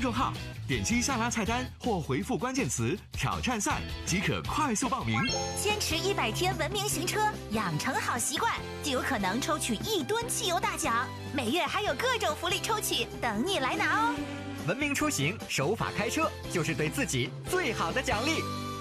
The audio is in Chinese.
众号，点击下拉菜单或回复关键词挑战赛即可快速报名。 坚持100天文明行车，养成好习惯，就有可能抽取1吨汽油大奖。每月还有各种福利抽取等你来拿哦！ 文明出行，守法开车，就是对自己最好的奖励。